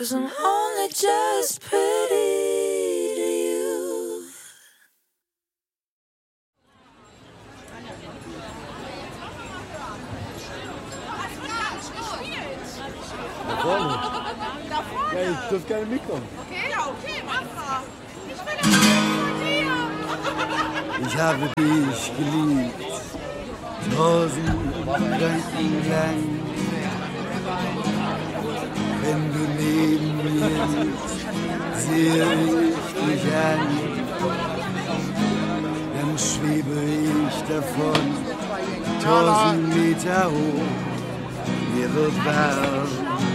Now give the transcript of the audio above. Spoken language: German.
'cause I'm only just pretty to you. Da vorne. Ja, ich dürfte gerne mitkommen. Okay, mach mal. Ich will das von dir. Ich habe dich geliebt, 1000 Gedanken lang. Wenn du neben mir sitzt, sehe ich dich an. Dann schwebe ich davon, 1000 Meter hoch, mir wird warm.